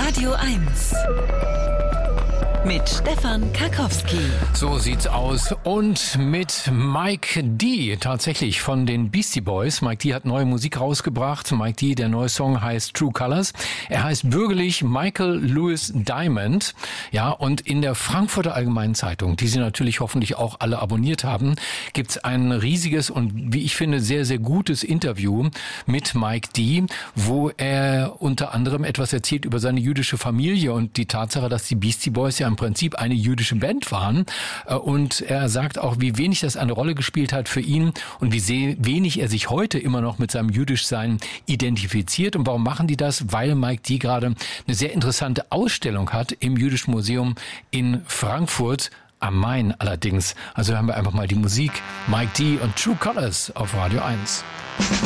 Radio 1 mit Stefan Karkowski. So sieht's aus. Und mit Mike D, tatsächlich von den Beastie Boys. Mike D hat neue Musik rausgebracht. Mike D, der neue Song heißt True Colors. Er heißt bürgerlich Michael Lewis Diamond. Ja, und in der Frankfurter Allgemeinen Zeitung, die Sie natürlich hoffentlich auch alle abonniert haben, gibt's ein riesiges und, wie ich finde, sehr, sehr gutes Interview mit Mike D, wo er unter anderem etwas erzählt über seine jüdische Familie und die Tatsache, dass die Beastie Boys ja im Prinzip eine jüdische Band waren. Und er sagt auch, wie wenig das eine Rolle gespielt hat für ihn und wie wenig er sich heute immer noch mit seinem Jüdischsein identifiziert. Und warum machen die das? Weil Mike D gerade eine sehr interessante Ausstellung hat im Jüdischen Museum in Frankfurt am Main allerdings. Also hören wir einfach mal die Musik. Mike D und True Colors auf Radio 1.